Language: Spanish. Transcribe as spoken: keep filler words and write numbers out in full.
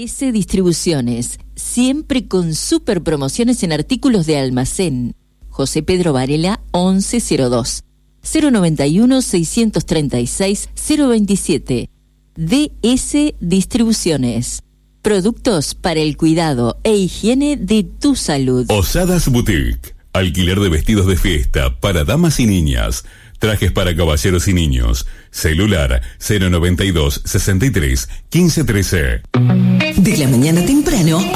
S Distribuciones, siempre con super promociones en artículos de almacén. José Pedro Varela once cero dos, cero noventa y uno, seiscientos treinta y seis, cero veintisiete. D S Distribuciones. Productos para el cuidado e higiene de tu salud. Osadas Boutique. Alquiler de vestidos de fiesta para damas y niñas. Trajes para caballeros y niños. Celular cero noventa y dos, sesenta y tres, quince trece. De la mañana temprano